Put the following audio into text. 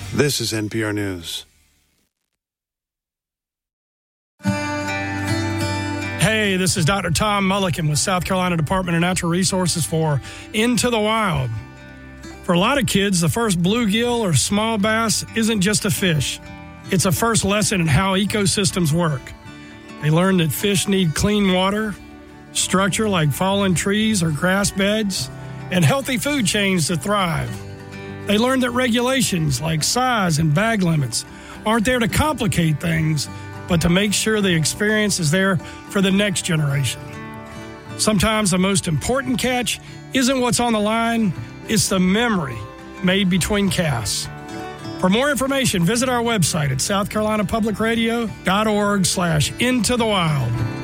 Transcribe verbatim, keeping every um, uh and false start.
This is N P R News. Hey, this is Doctor Tom Mulliken with South Carolina Department of Natural Resources for Into the Wild. For a lot of kids, the first bluegill or small bass isn't just a fish. It's a first lesson in how ecosystems work. They learn that fish need clean water, structure like fallen trees or grass beds, and healthy food chains to thrive. They learn that regulations like size and bag limits aren't there to complicate things, but to make sure the experience is there for the next generation. Sometimes the most important catch isn't what's on the line, it's the memory made between casts. For more information, visit our website at south carolina public radio dot org slash into the wild.